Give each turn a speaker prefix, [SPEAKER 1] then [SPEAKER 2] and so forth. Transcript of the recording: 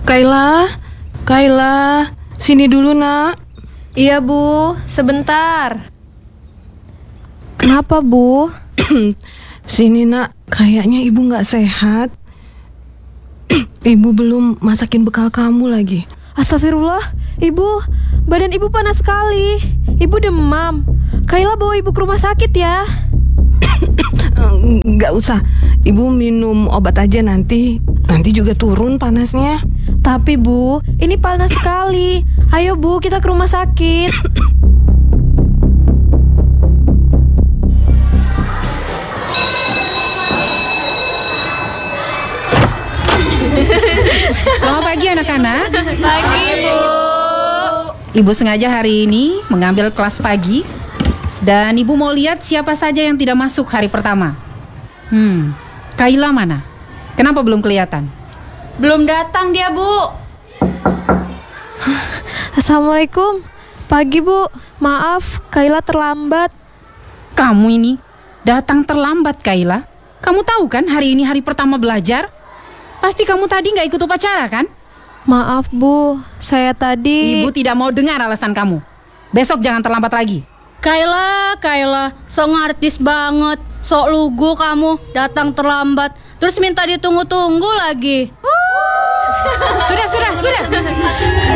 [SPEAKER 1] Kayla, Kayla, sini dulu nak.
[SPEAKER 2] Iya Bu, sebentar. Kenapa Bu?
[SPEAKER 1] Sini nak, kayaknya ibu gak sehat. Ibu belum masakin bekal kamu lagi.
[SPEAKER 2] Astagfirullah, Ibu, badan Ibu panas sekali. Ibu demam. Kayla bawa Ibu ke rumah sakit ya.
[SPEAKER 1] Gak usah, ibu minum obat aja nanti juga turun panasnya.
[SPEAKER 2] Tapi Bu, ini panas sekali. Ayo Bu, kita ke rumah sakit.
[SPEAKER 3] Selamat pagi anak-anak.
[SPEAKER 4] Pagi, Bu.
[SPEAKER 3] Ibu sengaja hari ini mengambil kelas pagi. Dan Ibu mau lihat siapa saja yang tidak masuk hari pertama. Kayla mana? Kenapa belum kelihatan?
[SPEAKER 4] Belum datang dia, Bu.
[SPEAKER 2] Assalamualaikum. Pagi Bu, maaf Kayla terlambat.
[SPEAKER 3] Kamu ini datang terlambat, Kayla. Kamu tahu kan hari ini hari pertama belajar? Pasti kamu tadi nggak ikut upacara kan?
[SPEAKER 2] Maaf Bu, saya tadi...
[SPEAKER 3] Ibu tidak mau dengar alasan kamu. Besok jangan terlambat lagi.
[SPEAKER 4] Kayla, sok artis banget. Sok lugu kamu, datang terlambat. Terus minta ditunggu-tunggu lagi.
[SPEAKER 3] Sudah.